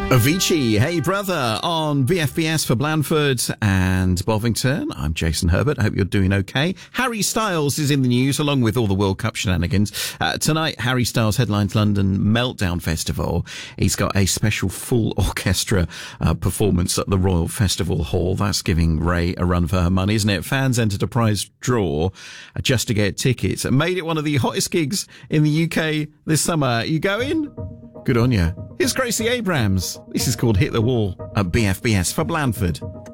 Avicii, Hey Brother, on BFBS for Blandford and Bovington. I'm Jason Herbert. I hope you're doing okay. Harry Styles is in the news along with all the World Cup shenanigans. Tonight, Harry Styles headlines London Meltdown Festival. He's got a special full orchestra performance at the Royal Festival Hall. That's giving Ray a run for her money, isn't it? Fans entered a prize draw just to get tickets and made it one of the hottest gigs in the UK this summer. You going? Good on you. Here's Gracie Abrams. This is called Hit the Wall at BFBS for Blandford.